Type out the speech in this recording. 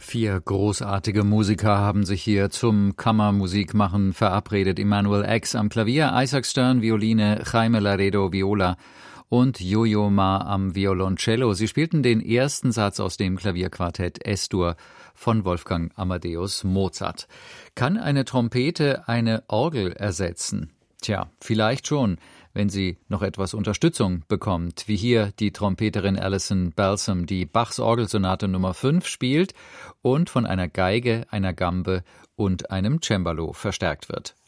4 großartige Musiker haben sich hier zum Kammermusikmachen verabredet. Emanuel X am Klavier, Isaac Stern Violine, Jaime Laredo Viola und Yo-Yo Ma am Violoncello. Sie spielten den ersten Satz aus dem Klavierquartett S-Dur von Wolfgang Amadeus Mozart. Kann eine Trompete eine Orgel ersetzen? Tja, vielleicht schon, wenn sie noch etwas Unterstützung bekommt, wie hier die Trompeterin Alison Balsam, die Bachs Orgelsonate Nummer 5 spielt und von einer Geige, einer Gambe und einem Cembalo verstärkt wird.